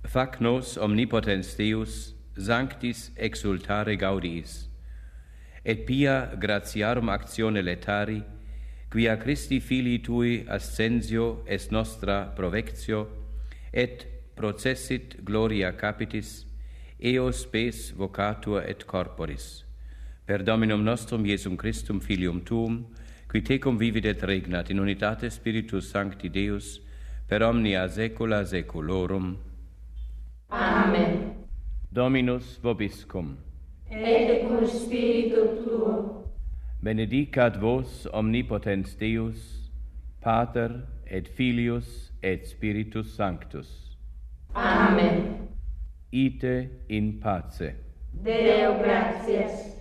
Fac nos omnipotens Deus, sanctis exultare gaudiis, et pia gratiarum actione letari, quia Christi Filii Tui ascensio est nostra provectio, et processit gloria capitis, eo spes vocatur et corporis. Per Dominum nostrum Iesum Christum Filium Tuum, qui tecum vivit et regnat in unitate Spiritus Sancti Deus, per omnia saecula saeculorum. Amen. Dominus vobiscum. Et cum spiritu tuo. Benedicat vos omnipotens Deus, Pater et Filius et Spiritus Sanctus. Amen. Ite in pace. Deo gratias.